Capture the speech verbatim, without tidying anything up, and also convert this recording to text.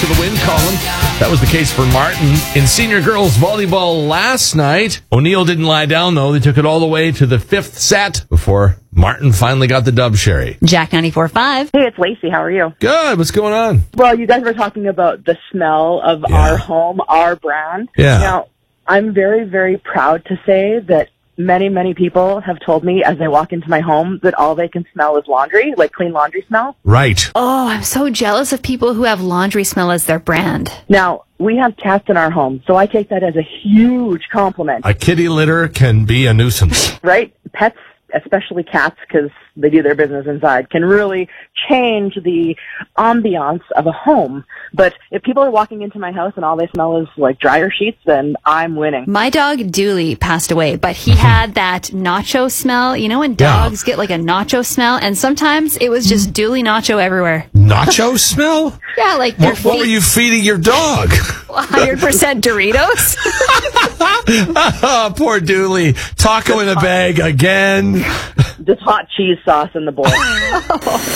to the win column. That was the case for Martin. In senior girls volleyball last night, O'Neill didn't lie down, though. They took it all the way to the fifth set before Martin finally got the dub, Sherry. Jack ninety-four point five. Hey, it's Lacey. How are you? Good. What's going on? Well, you guys were talking about the smell of Yeah. our home, our brand. Yeah. Now, I'm very, very proud to say that many, many people have told me as they walk into my home that all they can smell is laundry, like clean laundry smell. Right. Oh, I'm so jealous of people who have laundry smell as their brand. Now, we have cats in our home, so I take that as a huge compliment, A kitty litter can be a nuisance. right? Pets, especially cats, because they do their business inside, can really change the ambiance of a home. But if people are walking into my house and all they smell is like dryer sheets, then I'm winning. My dog Dooley passed away, but he had that nacho smell. You know when Yeah. dogs get like a nacho smell? And sometimes it was just Dooley nacho everywhere. Nacho smell? Yeah, like their What, what were feet, you feeding your dog? one hundred percent Doritos. Oh, poor Dooley. Taco in a bag again. Just hot cheese sauce in the bowl.